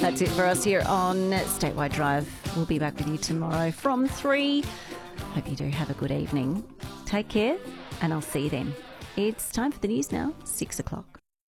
That's it for us here on Statewide Drive. We'll be back with you tomorrow from 3. Hope you do have a good evening. Take care, and I'll see you then. It's time for the news now, 6 o'clock.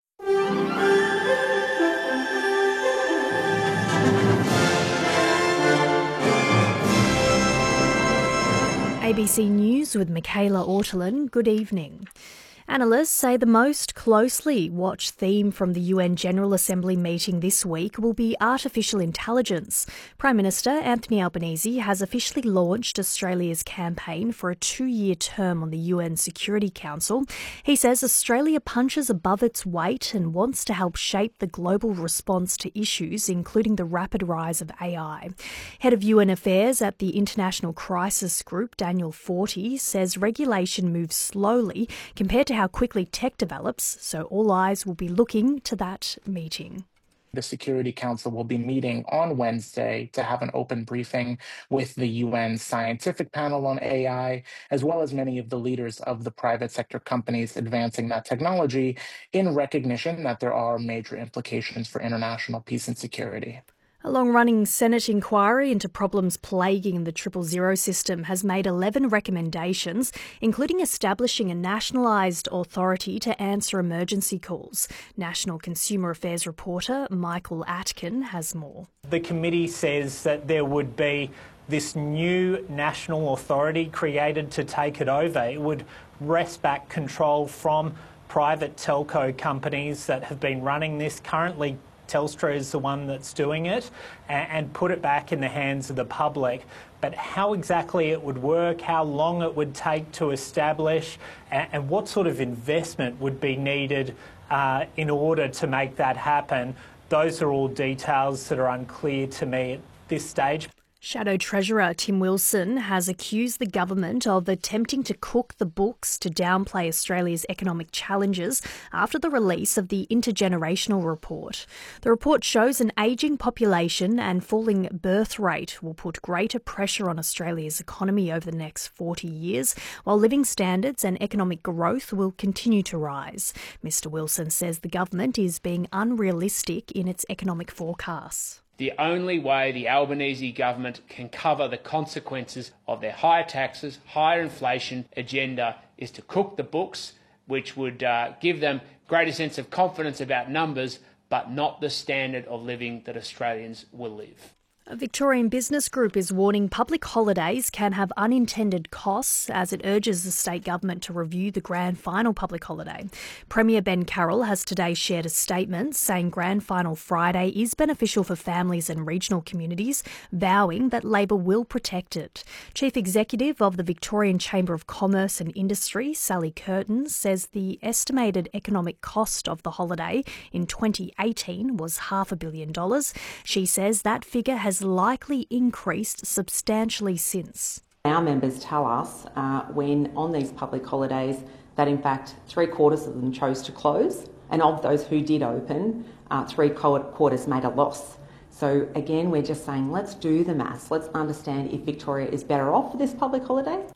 ABC News with Michaela Ortolin. Good evening. Analysts say the most closely watched theme from the UN General Assembly meeting this week will be artificial intelligence. Prime Minister Anthony Albanese has officially launched Australia's campaign for a 2-year term on the UN Security Council. He says Australia punches above its weight and wants to help shape the global response to issues, including the rapid rise of AI. Head of UN Affairs at the International Crisis Group, Daniel Forty, says regulation moves slowly compared to how quickly tech develops, so all eyes will be looking to that meeting. The Security Council will be meeting on Wednesday to have an open briefing with the UN scientific panel on AI, as well as many of the leaders of the private sector companies advancing that technology, in recognition that there are major implications for international peace and security. A long-running Senate inquiry into problems plaguing the 000 system has made 11 recommendations, including establishing a nationalised authority to answer emergency calls. National Consumer Affairs reporter Michael Atkin has more. The committee says that there would be this new national authority created to take it over. It would wrest back control from private telco companies that have been running this. Currently, Telstra is the one that's doing it, and put it back in the hands of the public. But how exactly it would work, how long it would take to establish, and what sort of investment would be needed in order to make that happen, those are all details that are unclear to me at this stage. Shadow Treasurer Tim Wilson has accused the government of attempting to cook the books to downplay Australia's economic challenges after the release of the Intergenerational Report. The report shows an ageing population and falling birth rate will put greater pressure on Australia's economy over the next 40 years, while living standards and economic growth will continue to rise. Mr Wilson says the government is being unrealistic in its economic forecasts. The only way the Albanese government can cover the consequences of their higher taxes, higher inflation agenda is to cook the books, which would give them greater sense of confidence about numbers, but not the standard of living that Australians will live. A Victorian business group is warning public holidays can have unintended costs as it urges the state government to review the grand final public holiday. Premier Ben Carroll has today shared a statement saying Grand Final Friday is beneficial for families and regional communities, vowing that Labor will protect it. Chief Executive of the Victorian Chamber of Commerce and Industry, Sally Curtin, says the estimated economic cost of the holiday in 2018 was $500 million. She says that figure has likely increased substantially since. Our members tell us when on these public holidays that in fact 3/4 of them chose to close, and of those who did open, 3/4 made a loss. So again, we're just saying let's do the maths, let's understand if Victoria is better off for this public holiday